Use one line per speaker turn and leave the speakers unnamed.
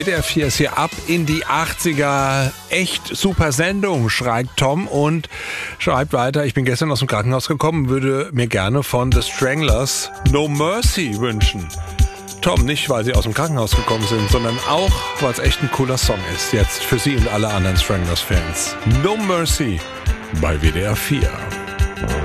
WDR 4 ist hier ab in die 80er. Echt super Sendung, schreit Tom und schreibt weiter. Ich bin gestern aus dem Krankenhaus gekommen, würde mir gerne von The Stranglers No Mercy wünschen. Tom, nicht weil sie aus dem Krankenhaus gekommen sind, sondern auch, weil es echt ein cooler Song ist. Jetzt für Sie und alle anderen Stranglers-Fans. No Mercy bei WDR 4.